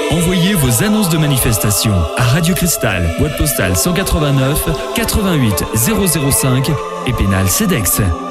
Envoyez vos annonces de manifestation à Radio Cristal, boîte postale 189 88 005 Épinal CEDEX.